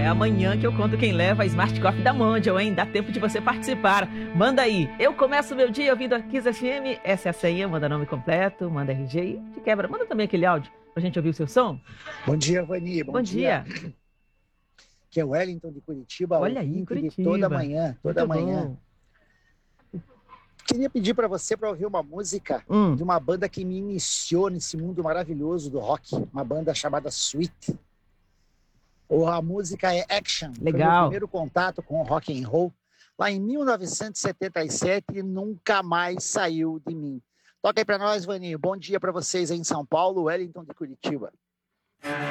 é amanhã que eu conto quem leva a Smart Coffee da Mondial, hein? Dá tempo de você participar. Manda aí. Eu começo meu dia ouvindo a Kiss FM. Essa é a senha, manda nome completo, manda RG e de quebra. Manda também aquele áudio pra gente ouvir o seu som. Bom dia, Vani. Bom dia. Que é o Wellington de Curitiba, Olha aí, ouvinte Curitiba. de toda manhã, toda Muito manhã. bom. Queria pedir para você para ouvir uma música de uma banda que me iniciou nesse mundo maravilhoso do rock, uma banda chamada Sweet. A música é Action. Legal. Foi meu primeiro contato com o rock and roll lá em 1977 e nunca mais saiu de mim. Toca aí para nós, Vaninho. Bom dia para vocês aí em São Paulo, Wellington de Curitiba.